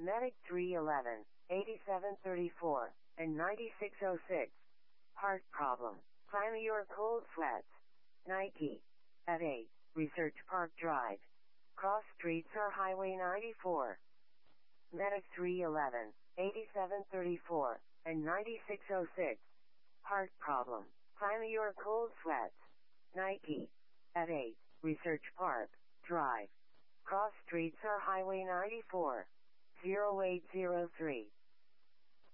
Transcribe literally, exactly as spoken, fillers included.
Medic three eleven, eighty-seven thirty-four, and ninety-six oh six. Heart problem. Climb your cold sweats. Nike. At eight, Research Park Drive. Cross streets or Highway ninety-four. Medic three eleven, eighty-seven thirty-four, and ninety-six oh six. Heart problem. Climb your cold sweats. Nike. At eight, Research Park Drive. Cross streets or Highway ninety-four. zero eight zero three.